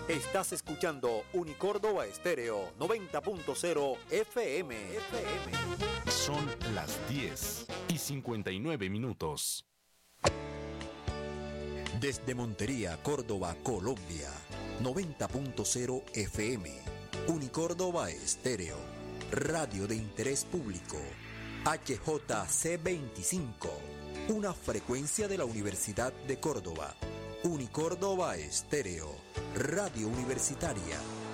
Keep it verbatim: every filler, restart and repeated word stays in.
Estás escuchando Unicórdoba Estéreo noventa punto cero F M. F M. Son las diez y cincuenta y nueve minutos. Desde Montería, Córdoba, Colombia, noventa punto cero F M. Unicórdoba Estéreo, radio de interés público. H J C veinticinco, una frecuencia de la Universidad de Córdoba. Unicórdoba Estéreo, radio universitaria.